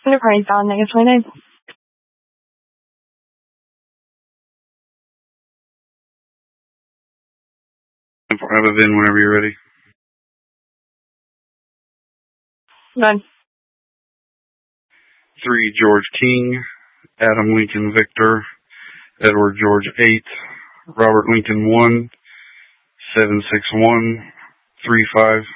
Enterprise bound, -29. Out of in whenever you're ready. Done. 3 George King, Adam Lincoln Victor, Edward George 8, Robert Lincoln 1, 76135.